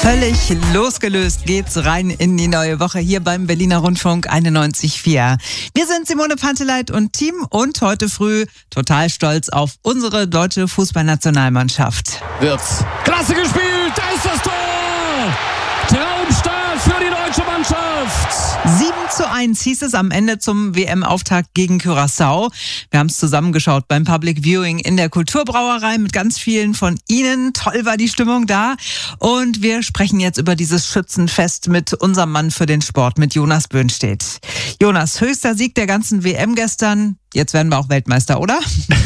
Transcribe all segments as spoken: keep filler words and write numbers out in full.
Völlig losgelöst geht's rein in die neue Woche hier beim Berliner Rundfunk einundneunzig Komma vier. Wir sind Simone Panteleit und Team und heute früh total stolz auf unsere deutsche Fußballnationalmannschaft. Wirtz. Klasse gespielt, da ist das Tor! Traumstart für die deutsche Mannschaft! sieben zu eins hieß es am Ende zum W M-Auftakt gegen Curaçao. Wir haben es zusammengeschaut beim Public Viewing in der Kulturbrauerei mit ganz vielen von Ihnen. Toll war die Stimmung da. Und wir sprechen jetzt über dieses Schützenfest mit unserem Mann für den Sport, mit Jonas Böhnstedt. Jonas, höchster Sieg der ganzen W M gestern. Jetzt werden wir auch Weltmeister, oder?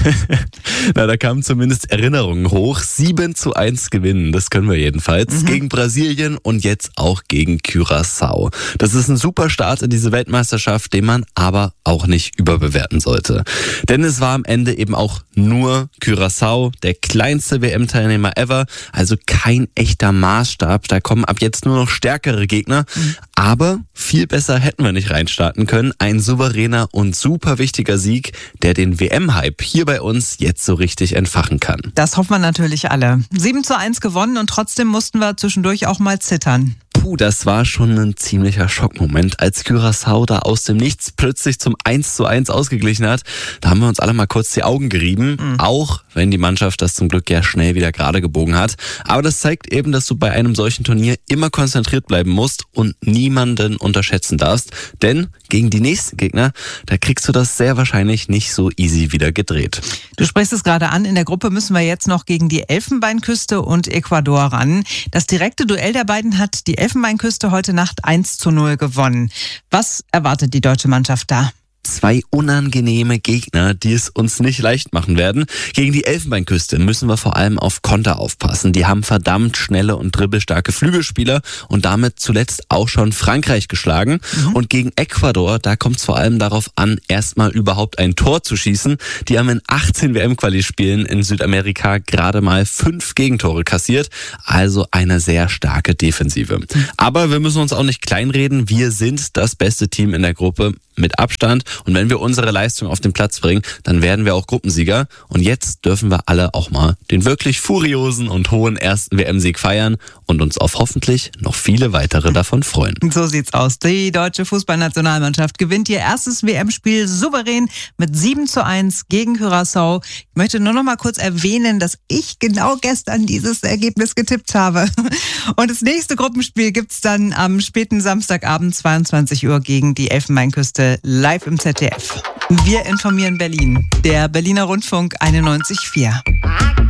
Na, da kamen zumindest Erinnerungen hoch. sieben zu eins gewinnen, das können wir jedenfalls. Mhm. Gegen Brasilien und jetzt auch gegen Curaçao. Das ist ein super Start in diese Weltmeisterschaft, den man aber auch nicht überbewerten sollte. Denn es war am Ende eben auch nur Curaçao, der kleinste W M-Teilnehmer ever. Also kein echter Maßstab. Da kommen ab jetzt nur noch stärkere Gegner. Mhm. Aber viel besser hätten wir nicht reinstarten können. Ein souveräner und super wichtiger Sieg, der den W M-Hype hier bei uns jetzt so richtig entfachen kann. Das hoffen wir natürlich alle. sieben zu eins gewonnen und trotzdem mussten wir zwischendurch auch mal zittern. Puh, das war schon ein ziemlicher Schockmoment, als Curaçao da aus dem Nichts plötzlich zum eins zu eins ausgeglichen hat. Da haben wir uns alle mal kurz die Augen gerieben, mhm. auch wenn die Mannschaft das zum Glück ja schnell wieder gerade gebogen hat. Aber das zeigt eben, dass du bei einem solchen Turnier immer konzentriert bleiben musst und niemanden unterschätzen darfst. Denn gegen die nächsten Gegner, da kriegst du das sehr wahrscheinlich nicht so easy wieder gedreht. Du sprichst es gerade an, in der Gruppe müssen wir jetzt noch gegen die Elfenbeinküste und Ecuador ran. Das direkte Duell der beiden hat die Elfenbeinküste heute Nacht eins zu null gewonnen. Was erwartet die deutsche Mannschaft da? Zwei unangenehme Gegner, die es uns nicht leicht machen werden. Gegen die Elfenbeinküste müssen wir vor allem auf Konter aufpassen. Die haben verdammt schnelle und dribbelstarke Flügelspieler und damit zuletzt auch schon Frankreich geschlagen. Mhm. Und gegen Ecuador, da kommt es vor allem darauf an, erstmal überhaupt ein Tor zu schießen. Die haben in achtzehn W M-Quali-Spielen in Südamerika gerade mal fünf Gegentore kassiert. Also eine sehr starke Defensive. Mhm. Aber wir müssen uns auch nicht kleinreden. Wir sind das beste Team in der Gruppe mit Abstand. Und wenn wir unsere Leistung auf den Platz bringen, dann werden wir auch Gruppensieger. Und jetzt dürfen wir alle auch mal den wirklich furiosen und hohen ersten W M-Sieg feiern und uns auf hoffentlich noch viele weitere davon freuen. So sieht's aus. Die deutsche Fußballnationalmannschaft gewinnt ihr erstes W M-Spiel souverän mit sieben zu eins gegen Curaçao. Ich möchte nur noch mal kurz erwähnen, dass ich genau gestern dieses Ergebnis getippt habe. Und das nächste Gruppenspiel gibt's dann am späten Samstagabend zweiundzwanzig Uhr gegen die Elfenbeinküste live im Z D F. Wir informieren Berlin. Der Berliner Rundfunk einundneunzig Komma vier.